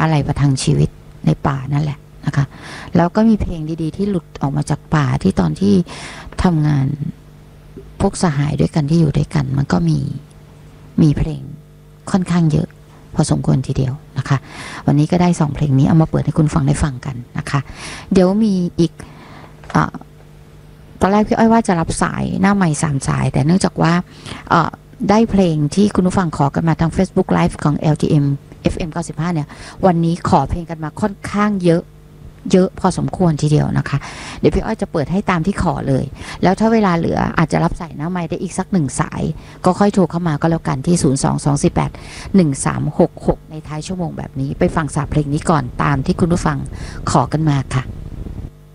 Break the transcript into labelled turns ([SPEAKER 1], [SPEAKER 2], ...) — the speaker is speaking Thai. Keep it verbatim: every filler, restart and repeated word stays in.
[SPEAKER 1] อะไรประทังชีวิตในป่านั่นแหละนะคะแล้วก็มีเพลงดีๆที่หลุดออกมาจากป่าที่ตอนที่ทำงานพวกสหายด้วยกันที่อยู่ด้วยกันมันก็มีมีเพลงค่อนข้างเยอะพอสมควรทีเดียวนะคะวันนี้ก็ได้สองเพลงนี้เอามาเปิดให้คุณฟังได้ฟังกันนะคะเดี๋ยวมีอีกอตอนแรกพี่อ้อยว่าจะรับสายหน้าใหม่สามสายแต่เนื่องจากว่าได้เพลงที่คุณผู้ฟังขอกันมาทาง Facebook Live ของ แอล ที เอ็ม เอฟ เอ็ม เก้าสิบห้าเนี่ยวันนี้ขอเพลงกันมาค่อนข้างเยอะเยอะพอสมควรทีเดียวนะคะเดี๋ยวพี่อ้อยจะเปิดให้ตามที่ขอเลยแล้วถ้าเวลาเหลืออาจจะรับสายหน้าไมค์ได้อีกสักหนึ่งสายก็ค่อยโทรเข้ามาก็แล้วกันที่ ศูนย์ สอง สอง สี่ แปด หนึ่ง สาม หก หก ในท้ายชั่วโมงแบบนี้ไปฟังสามเพลงนี้ก่อนตามที่คุณผู้ฟังขอกันมาค่ะ